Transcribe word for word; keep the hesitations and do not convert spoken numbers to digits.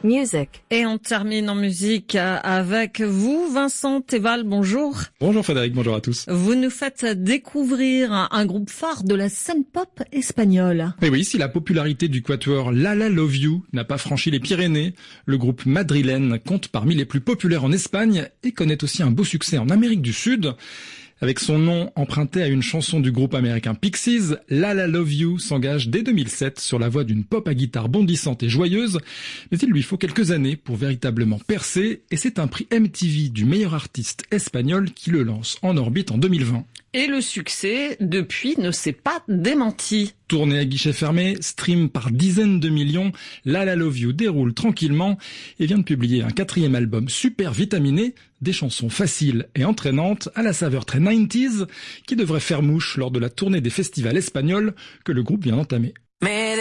Music. Et on termine en musique avec vous, Vincent Teval, bonjour. Bonjour Frédéric, bonjour à tous. Vous nous faites découvrir un groupe phare de la scène pop espagnole. Et oui, si la popularité du quatuor La La Love You n'a pas franchi les Pyrénées, le groupe madrilène compte parmi les plus populaires en Espagne et connaît aussi un beau succès en Amérique du Sud. Avec son nom emprunté à une chanson du groupe américain Pixies, La La Love You s'engage dès deux mille sept sur la voie d'une pop à guitare bondissante et joyeuse, mais il lui faut quelques années pour véritablement percer, et c'est un prix M T V du meilleur artiste espagnol qui le lance en orbite en deux mille vingt. Et le succès, depuis, ne s'est pas démenti. Tourné à guichet fermé, stream par dizaines de millions, La La Love You déroule tranquillement et vient de publier un quatrième album super vitaminé, des chansons faciles et entraînantes à la saveur très quatre-vingt-dix qui devrait faire mouche lors de la tournée des festivals espagnols que le groupe vient d'entamer.